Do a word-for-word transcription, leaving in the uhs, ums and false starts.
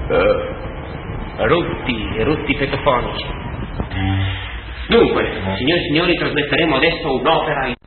Uh, rutti, rutti fetofonici. Dunque, signori e signori, trasmetteremo adesso un'opera